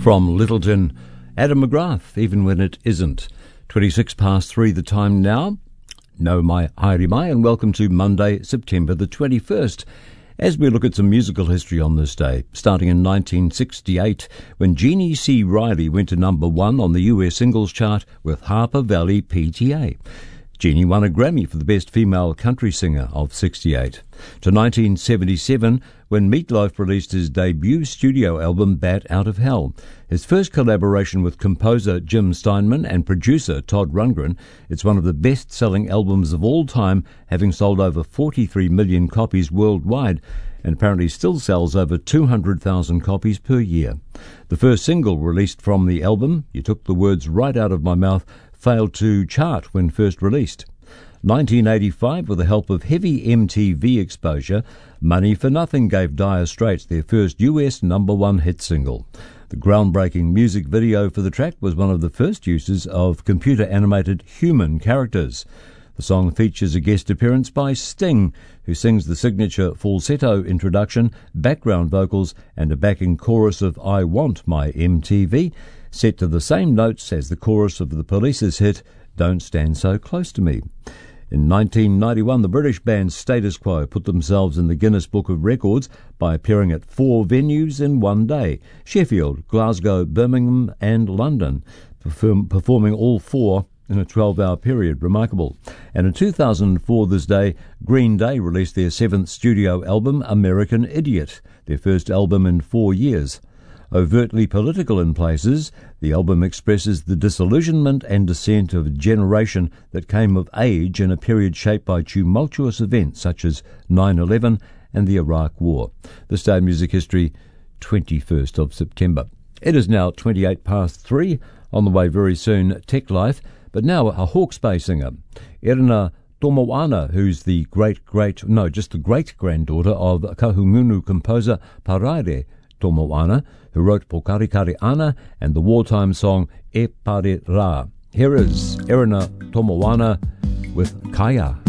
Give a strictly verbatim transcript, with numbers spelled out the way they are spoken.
From Littleton, Adam McGrath, Even When It Isn't. twenty-six past three the time now. No mai haere mai, and welcome to Monday, September the twenty-first. As we look at some musical history on this day, starting in nineteen sixty-eight, when Jeannie C. Riley went to number one on the U S singles chart with Harper Valley P T A. Jeannie won a Grammy for the Best Female Country Singer of sixty-eight. To nineteen seventy-seven, when Meat Loaf released his debut studio album Bat Out of Hell. His first collaboration with composer Jim Steinman and producer Todd Rundgren, it's one of the best-selling albums of all time, having sold over forty-three million copies worldwide, and apparently still sells over two hundred thousand copies per year. The first single released from the album, You Took the Words Right Out of My Mouth, failed to chart when first released. nineteen eighty-five, with the help of heavy M T V exposure, Money for Nothing gave Dire Straits their first U S number one hit single. The groundbreaking music video for the track was one of the first uses of computer-animated human characters. The song features a guest appearance by Sting, who sings the signature falsetto introduction, background vocals, and a backing chorus of I Want My M T V, set to the same notes as the chorus of the Police's hit, Don't Stand So Close to Me. In nineteen ninety-one, the British band Status Quo put themselves in the Guinness Book of Records by appearing at four venues in one day: Sheffield, Glasgow, Birmingham and London, perform, performing all four in a twelve-hour period. Remarkable. And in two thousand four this day, Green Day released their seventh studio album, American Idiot, their first album in four years. Overtly political in places, the album expresses the disillusionment and dissent of a generation that came of age in a period shaped by tumultuous events such as nine eleven and the Iraq War. This day in music history, twenty-first of September. It is now twenty-eight past three. On the way very soon, Tech Life, but now a Hawke's Bay singer, Erina Tomoana, who's the great-great, no, just the great-granddaughter of Kahungunu composer Paraire Tomoana, who wrote Pokari Kari Ana and the wartime song E Pare Ra. Here is Erina Tomoana with Kaya.